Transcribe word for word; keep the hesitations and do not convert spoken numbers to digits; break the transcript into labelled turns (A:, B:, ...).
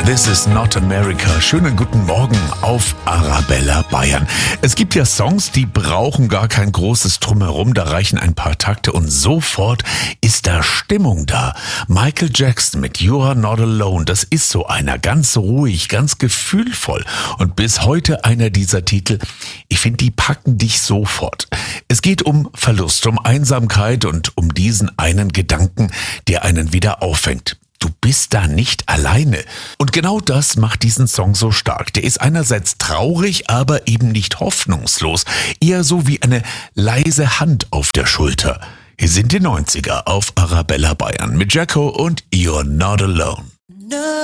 A: This is not America. Schönen guten Morgen auf Arabella Bayern. Es gibt ja Songs, die brauchen gar kein großes Drumherum, da reichen ein paar Takte und sofort ist da Stimmung da. Michael Jackson mit You're Not Alone, das ist so einer, ganz ruhig, ganz gefühlvoll und bis heute einer dieser Titel, ich finde, die packen dich sofort. Es geht um Verlust, um Einsamkeit und um diesen einen Gedanken, der einen wieder auffängt. Du bist da nicht alleine. Und genau das macht diesen Song so stark. Der ist einerseits traurig, aber eben nicht hoffnungslos. Eher so wie eine leise Hand auf der Schulter. Hier sind die neunziger auf Arabella Bayern mit Jacko und You're Not Alone.
B: No.